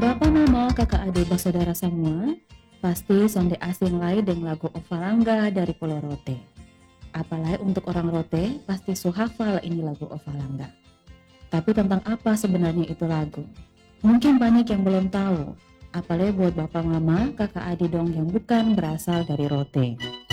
Bapak Mama, kakak adik bersaudara semua, pasti sonde asing lain dengan lagu Ovalanga dari Pulau Rote. Apalagi untuk orang Rote, pasti hafal ini lagu Ovalanga. Tapi tentang apa sebenarnya itu lagu? Mungkin banyak yang belum tahu, apalagi buat Bapak Mama, kakak adik dong yang bukan berasal dari Rote.